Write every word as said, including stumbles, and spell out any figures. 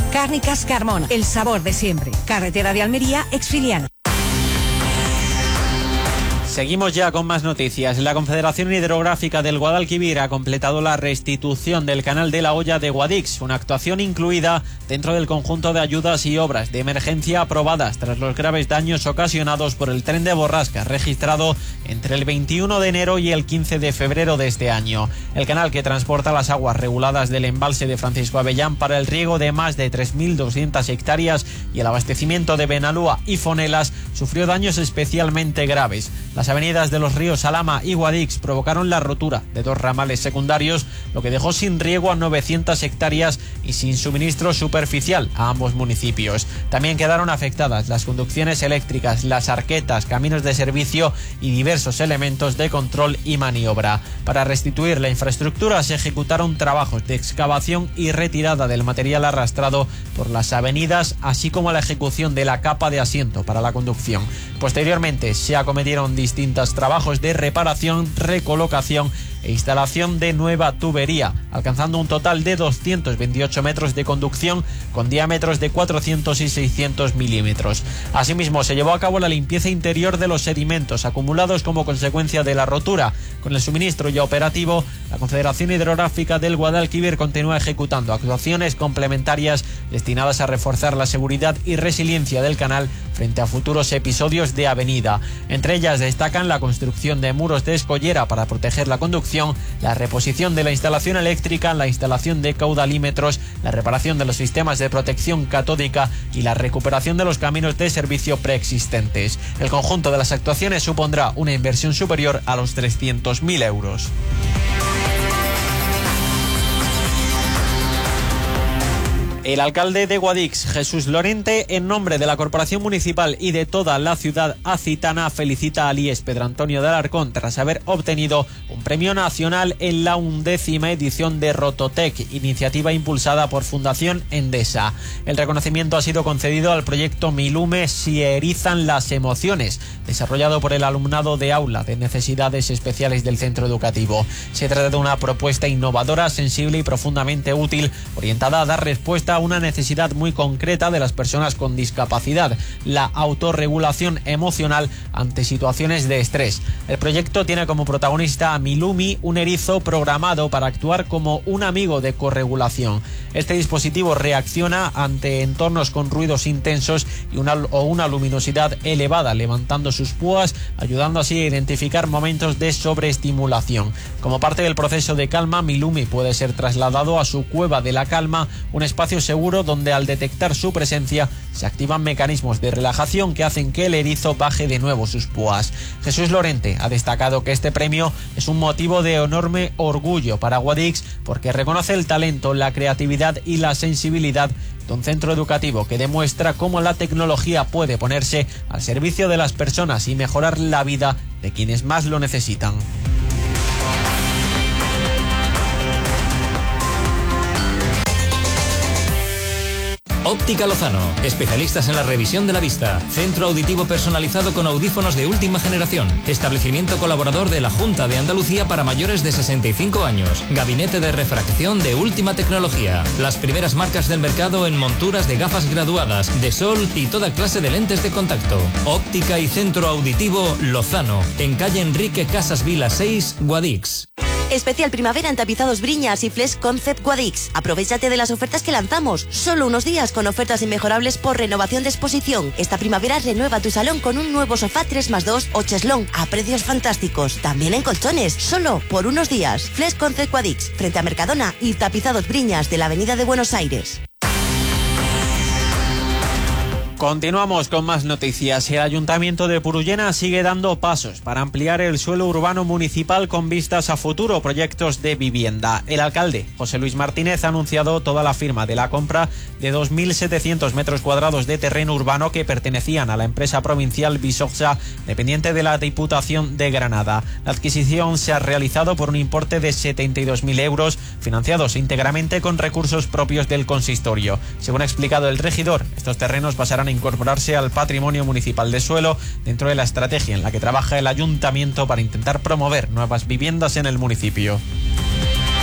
Cárnicas Carmona, el sabor de siempre. Carretera de Almería, Exfiliana. Seguimos ya con más noticias. La Confederación Hidrográfica del Guadalquivir ha completado la restitución del canal de la Hoya de Guadix, una actuación incluida dentro del conjunto de ayudas y obras de emergencia aprobadas tras los graves daños ocasionados por el tren de borrasca registrado entre el veintiuno de enero y el quince de febrero de este año. El canal, que transporta las aguas reguladas del embalse de Francisco Avellán para el riego de más de tres mil doscientas hectáreas y el abastecimiento de Benalúa y Fonelas, sufrió daños especialmente graves. Las avenidas de los ríos Alhama y Guadix provocaron la rotura de dos ramales secundarios, lo que dejó sin riego a novecientas hectáreas y sin suministro superficial a ambos municipios. También quedaron afectadas las conducciones eléctricas, las arquetas, caminos de servicio y diversos elementos de control y maniobra. Para restituir la infraestructura se ejecutaron trabajos de excavación y retirada del material arrastrado por las avenidas, así como la ejecución de la capa de asiento para la conducción. Posteriormente se acometieron distintos trabajos de reparación, recolocación e instalación de nueva tubería, alcanzando un total de doscientos veintiocho metros de conducción con diámetros de cuatrocientos y seiscientos milímetros. Asimismo, se llevó a cabo la limpieza interior de los sedimentos acumulados como consecuencia de la rotura. Con el suministro ya operativo, la Confederación Hidrográfica del Guadalquivir continúa ejecutando actuaciones complementarias destinadas a reforzar la seguridad y resiliencia del canal frente a futuros episodios de avenida. Entre ellas destacan la construcción de muros de escollera para proteger la conducción, la reposición de la instalación eléctrica, la instalación de caudalímetros, la reparación de los sistemas de protección catódica y la recuperación de los caminos de servicio preexistentes. El conjunto de las actuaciones supondrá una inversión superior a los trescientos mil euros. El alcalde de Guadix, Jesús Lorente, en nombre de la Corporación Municipal y de toda la ciudad acitana, felicita a Aliés Pedro Antonio de Alarcón tras haber obtenido un premio nacional en la undécima edición de Rototec, iniciativa impulsada por Fundación Endesa. El reconocimiento ha sido concedido al proyecto Milume Si erizan las emociones, desarrollado por el alumnado de aula de necesidades especiales del centro educativo. Se trata de una propuesta innovadora, sensible y profundamente útil, orientada a dar respuesta a una necesidad muy concreta de las personas con discapacidad: la autorregulación emocional ante situaciones de estrés. El proyecto tiene como protagonista a Milumi, un erizo programado para actuar como un amigo de corregulación. Este dispositivo reacciona ante entornos con ruidos intensos y una, o una luminosidad elevada, levantando sus púas, ayudando así a identificar momentos de sobreestimulación. Como parte del proceso de calma, Milumi puede ser trasladado a su cueva de la calma, un espacio seguro donde, al detectar su presencia, se activan mecanismos de relajación que hacen que el erizo baje de nuevo sus púas. Jesús Lorente ha destacado que este premio es un motivo de enorme orgullo para Guadix porque reconoce el talento, la creatividad y la sensibilidad de un centro educativo que demuestra cómo la tecnología puede ponerse al servicio de las personas y mejorar la vida de quienes más lo necesitan. Óptica Lozano, especialistas en la revisión de la vista. Centro auditivo personalizado con audífonos de última generación. Establecimiento colaborador de la Junta de Andalucía para mayores de sesenta y cinco años. Gabinete de refracción de última tecnología. Las primeras marcas del mercado en monturas de gafas graduadas, de sol y toda clase de lentes de contacto. Óptica y Centro Auditivo Lozano, en calle Enrique Casas Vila seis, Guadix. Especial primavera en tapizados Briñas y Flex Concept Guadix. Aprovéchate de las ofertas que lanzamos. Solo unos días con ofertas inmejorables por renovación de exposición. Esta primavera renueva tu salón con un nuevo sofá tres más dos o cheslón a precios fantásticos. También en colchones, solo por unos días. Flex Concept Guadix, frente a Mercadona y tapizados Briñas de la Avenida de Buenos Aires. Continuamos con más noticias. El Ayuntamiento de Purullena sigue dando pasos para ampliar el suelo urbano municipal con vistas a futuro proyectos de vivienda. El alcalde, José Luis Martínez, ha anunciado toda la firma de la compra de dos mil setecientos metros cuadrados de terreno urbano que pertenecían a la empresa provincial Visoxa, dependiente de la Diputación de Granada. La adquisición se ha realizado por un importe de setenta y dos mil euros, financiados íntegramente con recursos propios del consistorio. Según ha explicado el regidor, estos terrenos pasarán a incorporarse al patrimonio municipal de suelo dentro de la estrategia en la que trabaja el ayuntamiento para intentar promover nuevas viviendas en el municipio.